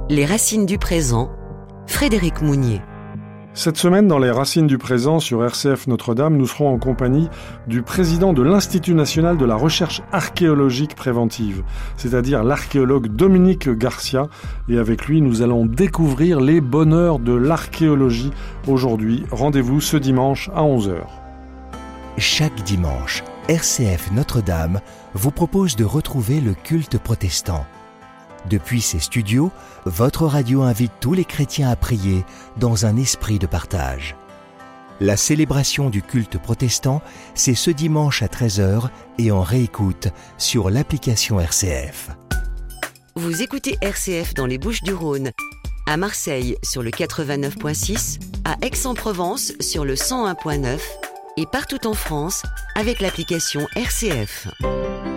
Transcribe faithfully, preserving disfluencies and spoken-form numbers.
Les racines du présent, Frédéric Mounier. Cette semaine, dans les Racines du présent sur R C F Notre-Dame, nous serons en compagnie du président de l'Institut national de la recherche archéologique préventive, c'est-à-dire l'archéologue Dominique Garcia. Et avec lui, nous allons découvrir les bonheurs de l'archéologie aujourd'hui. Rendez-vous ce dimanche à onze heures. Chaque dimanche, R C F Notre-Dame vous propose de retrouver le culte protestant. Depuis ses studios, votre radio invite tous les chrétiens à prier dans un esprit de partage. La célébration du culte protestant, c'est ce dimanche à treize heures et en réécoute sur l'application R C F. Vous écoutez R C F dans les Bouches-du-Rhône, à Marseille sur le quatre-vingt-neuf virgule six, à Aix-en-Provence sur le cent un virgule neuf et partout en France avec l'application R C F.